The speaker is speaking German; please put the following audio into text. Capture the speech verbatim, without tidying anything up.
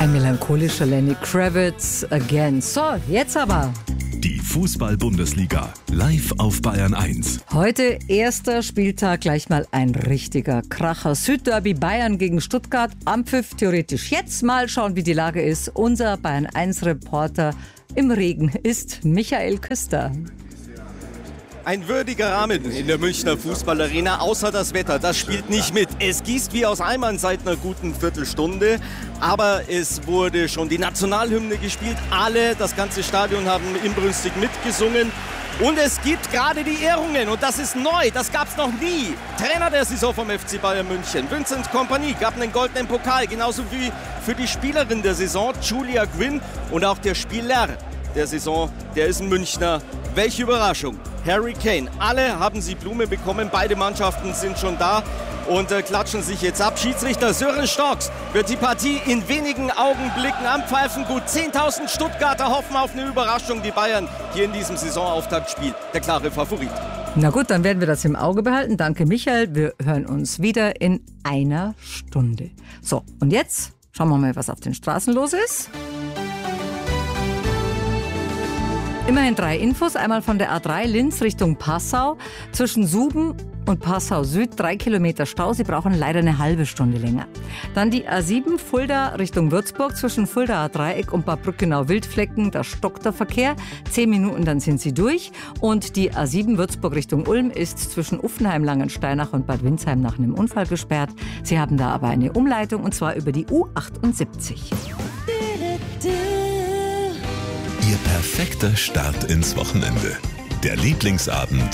Ein melancholischer Lenny Kravitz again. So, jetzt aber. Die Fußball-Bundesliga live auf Bayern eins. Heute erster Spieltag, gleich mal ein richtiger Kracher. Südderby Bayern gegen Stuttgart. Ampfiff theoretisch jetzt. Mal schauen, wie die Lage ist. Unser Bayern eins Reporter im Regen ist Michael Küster. Ein würdiger Rahmen in der Münchner Fußballarena, außer das Wetter, das spielt nicht mit. Es gießt wie aus Eimern seit einer guten Viertelstunde, aber es wurde schon die Nationalhymne gespielt. Alle, das ganze Stadion haben inbrünstig mitgesungen. Und es gibt gerade die Ehrungen und das ist neu, das gab es noch nie. Trainer der Saison vom F C Bayern München, Vincent Kompany, gab einen goldenen Pokal, genauso wie für die Spielerin der Saison, Julia Gwynn, und auch der Spieler der Saison, der ist ein Münchner. Welche Überraschung, Harry Kane. Alle haben sie Blume bekommen, beide Mannschaften sind schon da und äh, klatschen sich jetzt ab. Schiedsrichter Sören Storks wird die Partie in wenigen Augenblicken anpfeifen. Gut zehntausend Stuttgarter hoffen auf eine Überraschung, die Bayern hier in diesem Saisonauftaktspiel der klare Favorit. Na gut, dann werden wir das im Auge behalten. Danke, Michael. Wir hören uns wieder in einer Stunde. So, und jetzt schauen wir mal, was auf den Straßen los ist. Immerhin drei Infos. Einmal von der A drei Linz Richtung Passau. Zwischen Suben und Passau Süd drei Kilometer Stau. Sie brauchen leider eine halbe Stunde länger. Dann die A sieben Fulda Richtung Würzburg. Zwischen Fuldaer Dreieck und Bad Brückenau-Wildflecken. Da stockt der Verkehr. Zehn Minuten, dann sind Sie durch. Und die A sieben Würzburg Richtung Ulm ist zwischen Uffenheim, Langensteinach und Bad Windsheim nach einem Unfall gesperrt. Sie haben da aber eine Umleitung und zwar über die U achtundsiebzig. Ihr perfekter Start ins Wochenende. Der Lieblingsabend